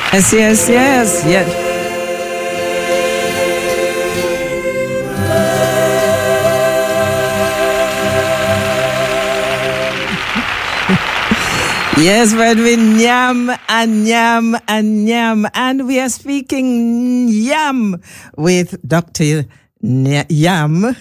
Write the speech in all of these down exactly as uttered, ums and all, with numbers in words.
Yes, yes, yes, yes. Yes, when we yam and yam and yam, and we are speaking yam with Doctor Yam,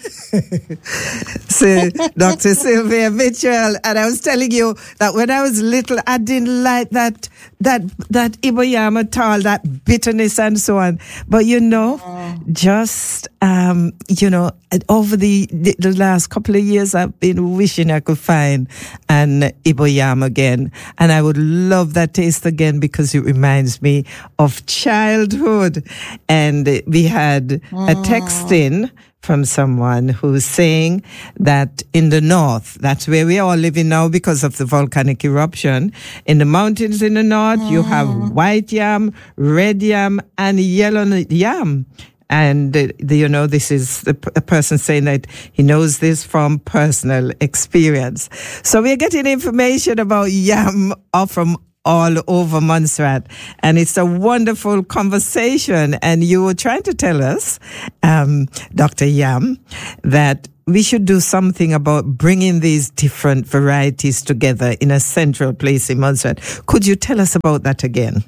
so Doctor Sylvia Mitchell, and I was telling you that when I was little, I didn't like that that that Igbo yam at all, that bitterness and so on. But you know, oh. just um, you know, over the, the the last couple of years, I've been wishing I could find an Igbo yam again, and I would love that taste again because it reminds me of childhood. And we had oh. a text in from someone who's saying that in the north, that's where we are living now because of the volcanic eruption. In the mountains in the north, mm. you have white yam, red yam, and yellow yam. And, uh, the, you know, this is the, a person saying that he knows this from personal experience. So we're getting information about yam from all over Montserrat. And it's a wonderful conversation. And you were trying to tell us, um, Doctor Yam, that we should do something about bringing these different varieties together in a central place in Montserrat. Could you tell us about that again?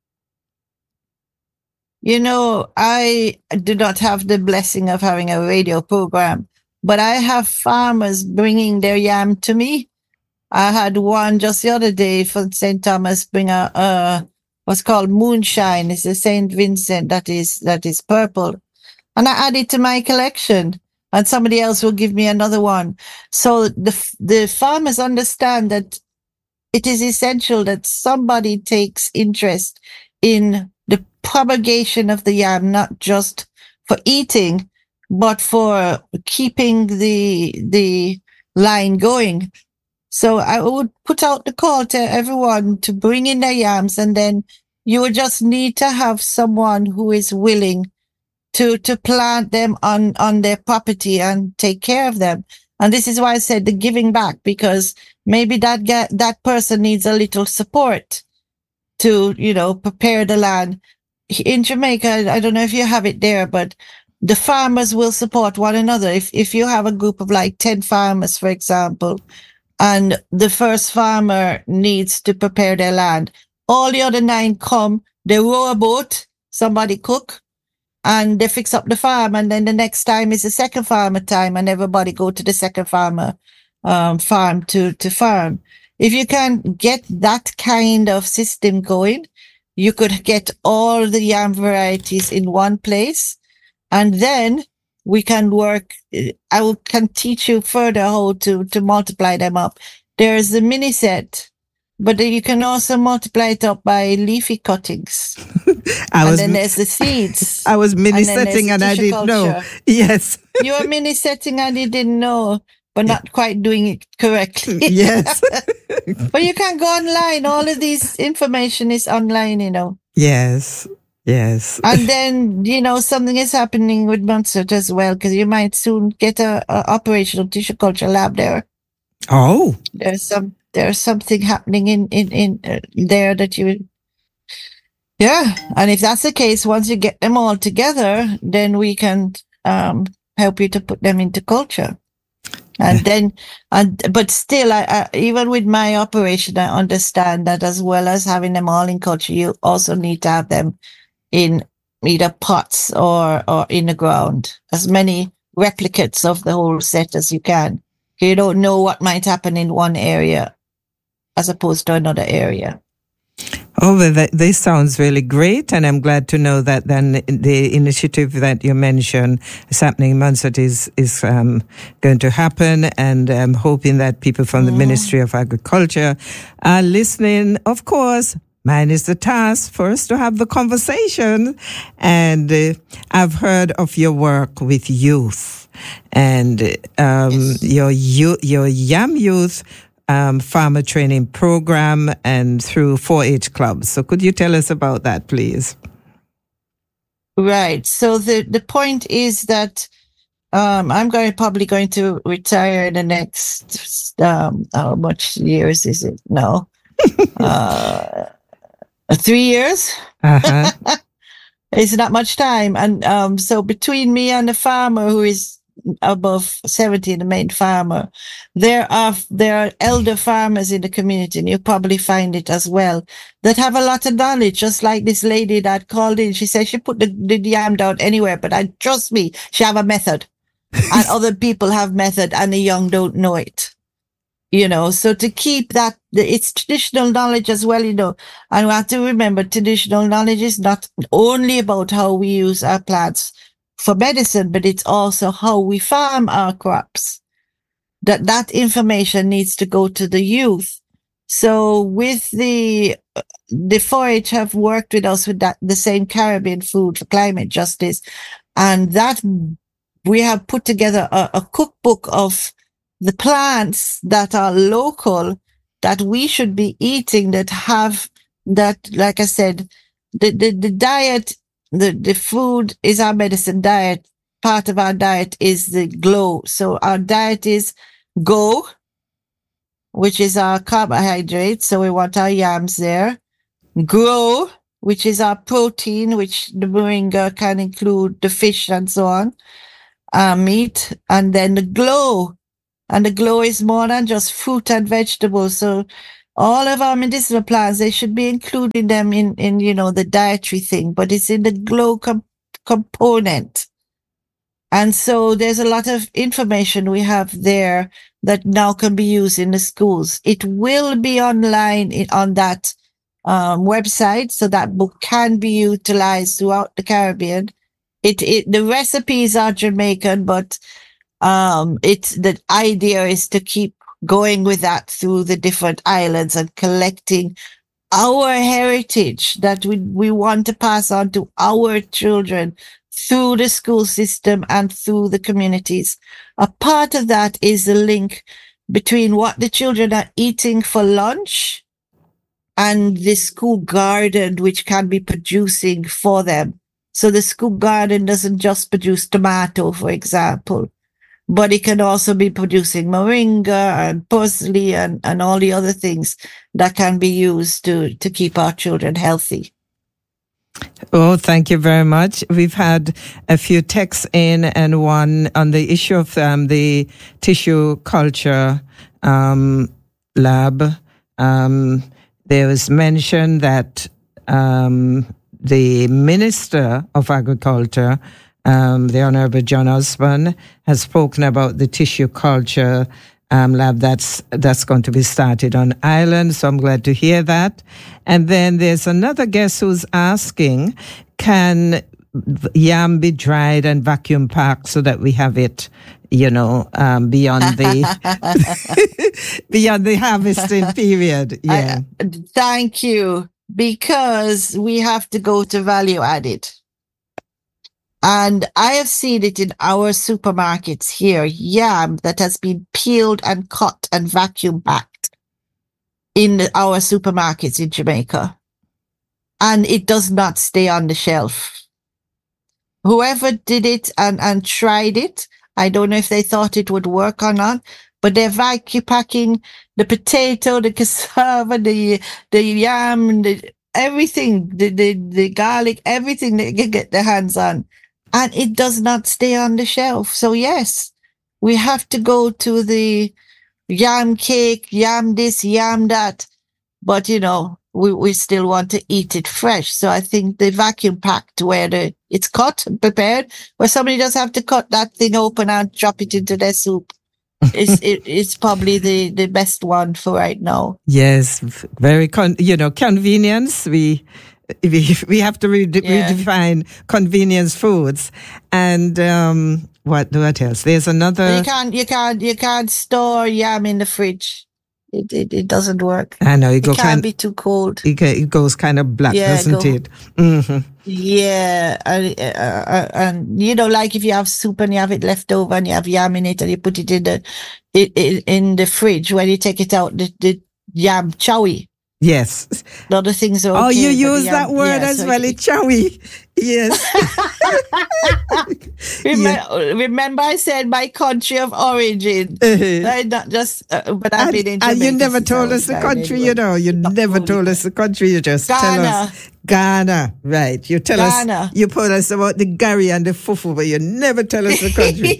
You know, I do not have the blessing of having a radio program, but I have farmers bringing their yam to me. I had one just the other day from Saint Thomas bring a, uh, what's called moonshine. It's a Saint Vincent that is, that is purple. And I add it to my collection and somebody else will give me another one. So the, the farmers understand that it is essential that somebody takes interest in the propagation of the yam, not just for eating, but for keeping the, the line going. So I would put out the call to everyone to bring in their yams, and then you would just need to have someone who is willing to, to plant them on, on their property and take care of them. And this is why I said the giving back, because maybe that get, that person needs a little support to, you know, prepare the land. In Jamaica, I don't know if you have it there, but the farmers will support one another. If, if you have a group of like ten farmers, for example, and the first farmer needs to prepare their land, all the other nine come, they row a boat, somebody cook, and they fix up the farm. And then the next time is the second farmer time, and everybody go to the second farmer um, farm to, to farm. If you can get that kind of system going, you could get all the yam varieties in one place, and then we can work. I will, can teach you further how to, to multiply them up. There's the mini set, but you can also multiply it up by leafy cuttings. I and was, then there's the seeds. I was mini and setting and I didn't know. Yes. You were mini setting and you didn't know, but not quite doing it correctly. Yes. But you can go online. All of this information is online, you know. Yes. Yes. And then, you know, something is happening with Montserrat as well, because you might soon get a, a operational tissue culture lab there. Oh. There's some, there's something happening in, in, in uh, there that you, yeah. And if that's the case, once you get them all together, then we can, um, help you to put them into culture. And then, and, but still, I, I, even with my operation, I understand that as well as having them all in culture, you also need to have them in either pots or, or in the ground, as many replicates of the whole set as you can. You don't know what might happen in one area as opposed to another area. Oh, well, that, this sounds really great, and I'm glad to know that then the initiative that you mentioned is happening in Montserrat is, is um, going to happen, and I'm hoping that people from the mm. Ministry of Agriculture are listening. Of course, mine is the task for us to have the conversation, and uh, I've heard of your work with youth, and um, yes. your, your Yam Youth Um, farmer training program and through four H clubs. So could you tell us about that, please? Right. So the, the point is that um, I'm going probably going to retire in the next, um, how much years is it? No. uh, three years. Uh-huh. It's not much time. And um, so between me and the farmer who is above seventy, the main farmer, there are there are elder farmers in the community, and you probably find it as well, that have a lot of knowledge, just like this lady that called in. She said she put the, the yam down anywhere, but I trust me, she have a method. And other people have method, and the young don't know it. You know, so to keep that, it's traditional knowledge as well, you know, and we have to remember traditional knowledge is not only about how we use our plants for medicine, but it's also how we farm our crops. That that information needs to go to the youth. So with the, the four H have worked with us with that, the same Caribbean Food for Climate Justice. And that we have put together a, a cookbook of the plants that are local that we should be eating, that have that, like I said, the, the, the diet, the, the food is our medicine diet. Part of our diet is the glow. So our diet is go, which is our carbohydrate. So we want our yams there. Grow, which is our protein, which the moringa can include the fish and so on, our meat, and then the glow. And the glow is more than just fruit and vegetables. So all of our medicinal plants, they should be including them in, in, you know, the dietary thing, but it's in the glow com- component. And so there's a lot of information we have there that now can be used in the schools. It will be online in, on that um, website. So that book can be utilized throughout the Caribbean. It, it, the recipes are Jamaican, but Um, it's the idea is to keep going with that through the different islands and collecting our heritage that we, we want to pass on to our children through the school system and through the communities. A part of that is the link between what the children are eating for lunch and the school garden, which can be producing for them. So the school garden doesn't just produce tomato, for example, but it can also be producing moringa and parsley and, and all the other things that can be used to, to keep our children healthy. Oh, thank you very much. We've had a few texts in, and one on the issue of um, the tissue culture um, lab. Um, there was mention that um, the Minister of Agriculture, Um, the Honorable John Osborne, has spoken about the tissue culture um, lab that's that's going to be started on island. So I'm glad to hear that. And then there's another guest who's asking, can yam be dried and vacuum packed so that we have it, you know, um, beyond the beyond the harvesting period? Yeah. I, thank you, because we have to go to value added. And I have seen it in our supermarkets here, yam that has been peeled and cut and vacuum packed in our supermarkets in Jamaica. And it does not stay on the shelf. Whoever did it and, and tried it, I don't know if they thought it would work or not, but they're vacuum packing the potato, the cassava, the, the yam, the, everything, the, the, the garlic, everything they can get their hands on. And it does not stay on the shelf. So yes, we have to go to the yam cake, yam this, yam that. But, you know, we, we still want to eat it fresh. So I think the vacuum packed where the, it's cut and prepared, where somebody just have to cut that thing open and drop it into their soup. It's, it, it's probably the, the best one for right now. Yes, very, con- you know, convenience. We... We we have to re- yeah. redefine convenience foods, and um, what what else? There's another. You can't you can't you can't store yam in the fridge. It it, it doesn't work. I know it, it go can't kind, be too cold. It, it goes kind of black, yeah, doesn't go, it? Mm-hmm. Yeah, and, uh, and you know, like if you have soup and you have it left over and you have yam in it and you put it in the it, it, in the fridge, when you take it out, the, the yam chowy. Yes. Other things are okay. Oh, you use yam, that word yeah, as so well, it, chowy. Yes. remember, yeah. remember, I said my country of origin. Uh-huh. I not just, uh, but I've and, been in Jamaica. And you never told us the country, you know. You never told us the country. You just Ghana. tell us Ghana, right? You tell Ghana. us. You told us about the Gary and the Fufu, but you never tell us the country.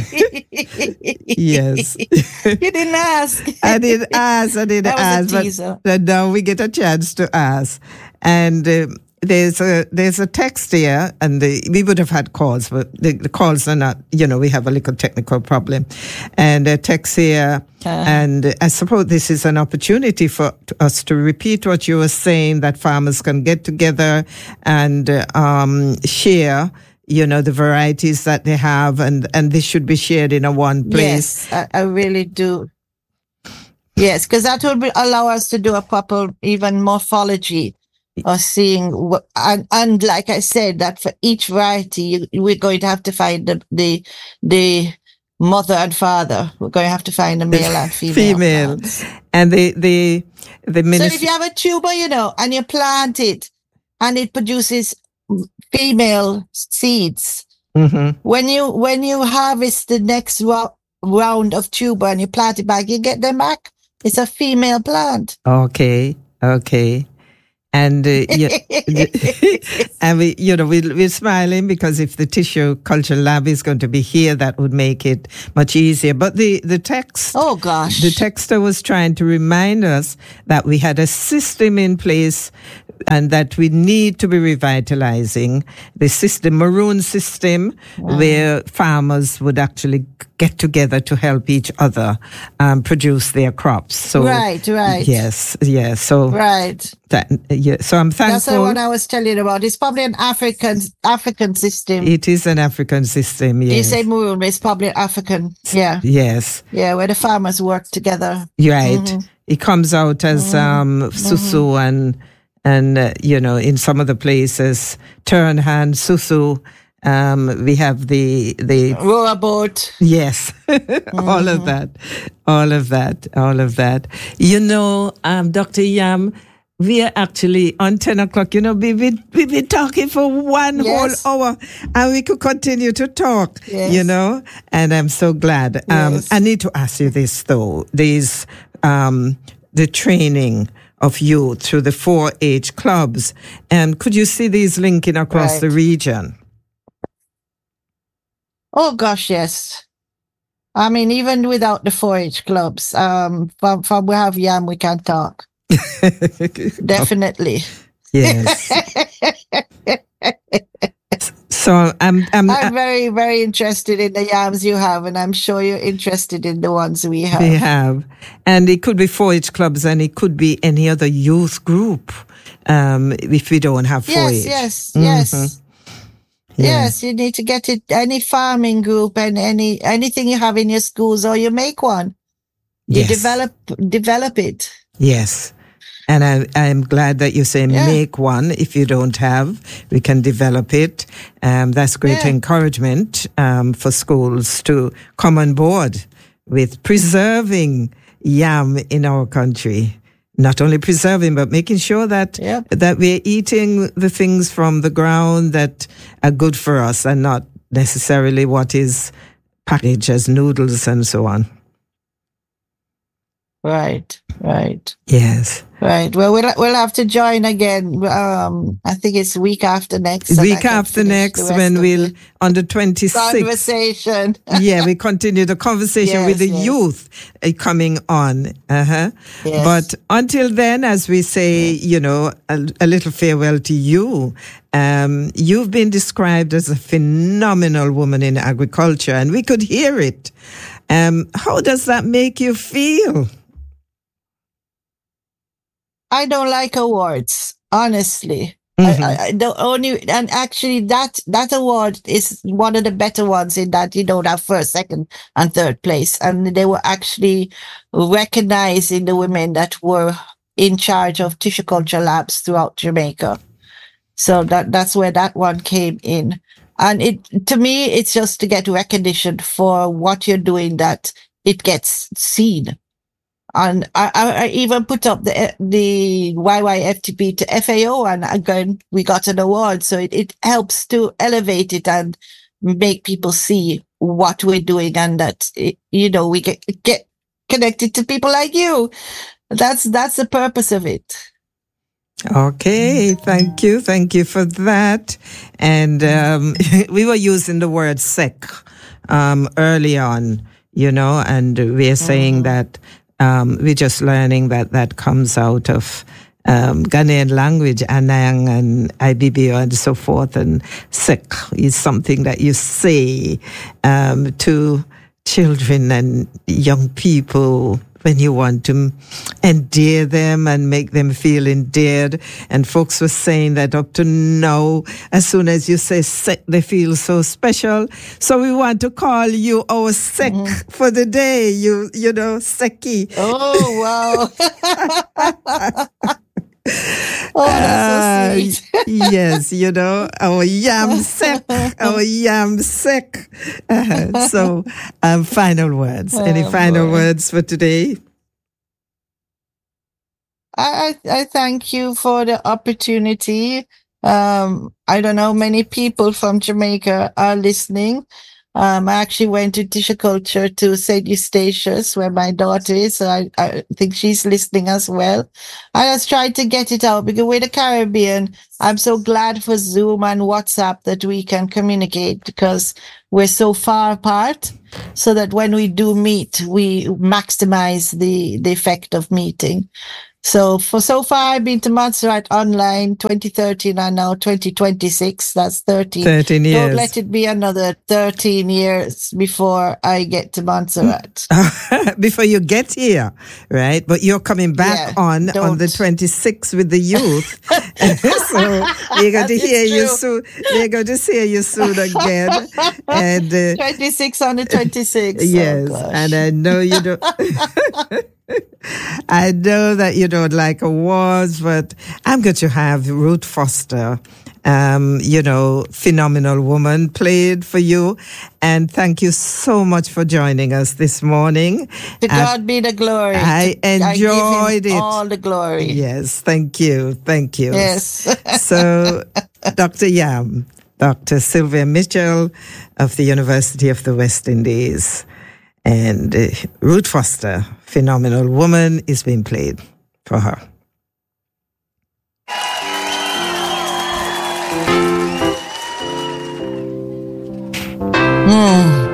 Yes. You didn't ask. I didn't ask. I didn't ask. But, but now we get a chance to ask, and. Um, There's a there's a text here, and the, we would have had calls, but the, the calls are not, you know, we have a little technical problem. And a text here, uh-huh. and I suppose this is an opportunity for us to repeat what you were saying, that farmers can get together and um, share, you know, the varieties that they have, and, and this should be shared in a one place. Yes, I, I really do. Yes, because that will be, allow us to do a proper, even morphology. Or seeing, and, and like I said, that for each variety, you, we're going to have to find the, the the mother and father. We're going to have to find a male and female. Female, plants. And the the the minister. So if you have a tuber, you know, and you plant it, and it produces female seeds. Mm-hmm. When you when you harvest the next ro- round of tuber and you plant it back, you get them back. It's a female plant. Okay. Okay. And, uh, you, and we, you know, we, we're smiling because if the tissue culture lab is going to be here, that would make it much easier. But the, the text, oh gosh, the texter was trying to remind us that we had a system in place and that we need to be revitalizing the system, maroon system, wow. where farmers would actually get together to help each other um, produce their crops. So right, right, yes, yes. So right. That, yeah, so I'm thankful. That's the one I was telling you about. It's probably an African African system. It is an African system, yes. You say maroon, it's probably African. Yeah. Yes. Yeah, where the farmers work together. Right. Mm-hmm. It comes out as mm-hmm. um, susu mm-hmm. and, and uh, you know, in some of the places, turn hand, susu. Um, we have the the rower boat. Yes, mm-hmm. all of that, all of that, all of that. You know, um, Doctor Yam, we are actually on ten o'clock. You know, we've been, we've been talking for one yes. whole hour, and we could continue to talk. Yes. You know, and I'm so glad. Um, yes. I need to ask you this though: these um, the training of youth through the four H clubs, and could you see these linking across right. the region? Oh gosh, yes. I mean, even without the four H clubs, um, from, from we have Yam, we can talk. Definitely. Yes. So I'm, I'm, I'm very, very interested in the yams you have, and I'm sure you're interested in the ones we have. We have. And it could be four H clubs, and it could be any other youth group, um, if we don't have four H. Yes, yes, mm-hmm. yes. Yeah. Yes, you need to get it, any farming group and any anything you have in your schools, or you make one. You yes. develop develop it. Yes. And I, I'm glad that you say yeah. make one. If you don't have, we can develop it. Um, that's great yeah. encouragement um, for schools to come on board with preserving yam in our country. Not only preserving, but making sure that yep. that we're eating the things from the ground that are good for us, and not necessarily what is packaged as noodles and so on. Right, right. Yes. Right. Well, we'll we'll have to join again. Um, I think it's week after next. Week after next, when we'll on the twenty-sixth conversation. Yeah, we continue the conversation yes, with the yes. youth uh, coming on. Uh-huh. Yes. But until then, as we say, yes. you know, a, a little farewell to you. Um, you've been described as a phenomenal woman in agriculture, and we could hear it. Um, how does that make you feel? I don't like awards, honestly. Mm-hmm. I, I, the only and actually that that award is one of the better ones in that you don't have first, second, and third place, and they were actually recognizing the women that were in charge of tissue culture labs throughout Jamaica. So that that's where that one came in, and it to me it's just to get recognition for what you're doing, that it gets seen. And I, I even put up the the Y Y F T P to F A O, and again we got an award. So it, it helps to elevate it and make people see what we're doing, and that it, you know we get get connected to people like you. That's that's the purpose of it. Okay, thank you, thank you for that. And um, we were using the word "sec" um, early on, you know, and we're saying mm-hmm. that. Um, we're just learning that that comes out of um, Ghanaian language, Anang and I B B O and so forth. And sek is something that you say um, to children and young people when you want to endear them and make them feel endeared. And folks were saying that up to now, as soon as you say sek, they feel so special. So we want to call you our sek mm-hmm. for the day, you you know, Seki. Oh, wow. Oh, that's so sweet. uh, yes, you know, our yam sek, our yam sek. Uh, so, um, final words. Any oh, final boy. words for today? I, I thank you for the opportunity. Um, I don't know, many people from Jamaica are listening. Um, I actually went to Tisha Culture to Saint Eustatius, where my daughter is. So I, I think she's listening as well. I just tried to get it out because we're the Caribbean. I'm so glad for Zoom and WhatsApp that we can communicate because we're so far apart, so that when we do meet, we maximize the, the effect of meeting. So for so far, I've been to Montserrat online twenty thirteen and now twenty twenty-six. That's thirteen. thirteen years. Don't let it be another thirteen years before I get to Montserrat. Before you get here, right? But you're coming back yeah, on don't. on the twenty-sixth with the youth. So we're going to hear you soon. We're going to see you soon again. And uh, twenty-six on the twenty-sixth. Yes, oh, and I know you don't. I know that you don't like awards, but I'm going to have Ruth Foster, um, you know, phenomenal woman, played for you. And thank you so much for joining us this morning. To God uh, be the glory. I enjoyed I give him it. All the glory. Yes, thank you. Thank you. Yes. So, Doctor Yam, Doctor Sylvia Mitchell of the University of the West Indies. And uh, Ruth Foster, phenomenal woman, is being played for her. Mm.